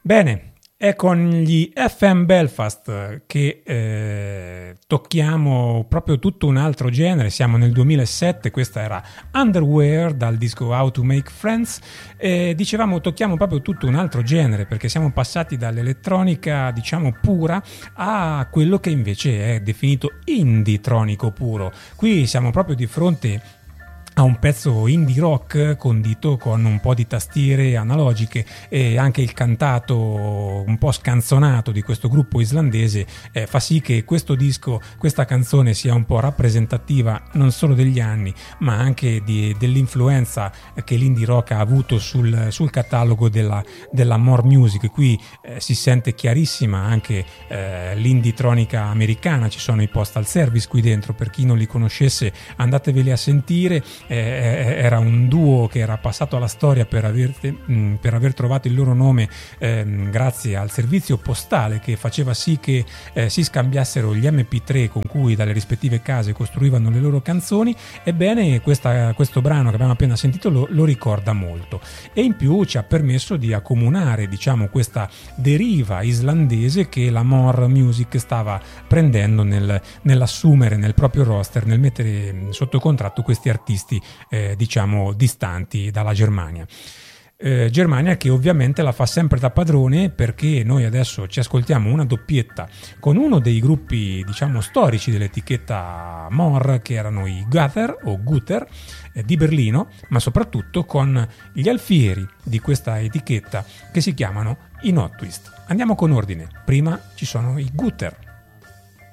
Bene, è con gli FM Belfast che tocchiamo proprio tutto un altro genere. Siamo nel 2007, questa era Underwear dal disco How to Make Friends. Dicevamo tocchiamo proprio tutto un altro genere, perché siamo passati dall'elettronica diciamo pura a quello che invece è definito indie-tronico puro. Qui siamo proprio di fronte a un pezzo indie rock condito con un po' di tastiere analogiche, e anche il cantato un po' scanzonato di questo gruppo islandese fa sì che questo disco, questa canzone sia un po' rappresentativa non solo degli anni, ma anche dell'influenza che l'indie rock ha avuto sul catalogo della More Music. Qui si sente chiarissima anche l'indie tronica americana. Ci sono i Postal Service qui dentro, per chi non li conoscesse andateveli a sentire. Era un duo che era passato alla storia per aver trovato il loro nome grazie al servizio postale che faceva sì che si scambiassero gli MP3 con cui dalle rispettive case costruivano le loro canzoni. Ebbene, questo brano che abbiamo appena sentito lo ricorda molto, e in più ci ha permesso di accomunare diciamo questa deriva islandese che la More Music stava prendendo nell'assumere nel proprio roster, nel mettere sotto contratto questi artisti diciamo distanti dalla Germania. Germania che ovviamente la fa sempre da padrone, perché noi adesso ci ascoltiamo una doppietta con uno dei gruppi diciamo storici dell'etichetta More, che erano i Guter di Berlino, ma soprattutto con gli alfieri di questa etichetta che si chiamano i Not Twist. Andiamo con ordine, prima ci sono i Guter.